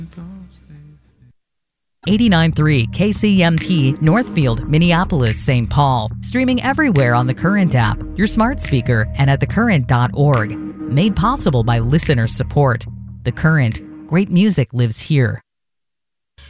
89.3 KCMP Northfield, Minneapolis, St. Paul. Streaming everywhere on the Current app, your smart speaker, and at thecurrent.org. Made possible by listener support. The Current. Great music lives here.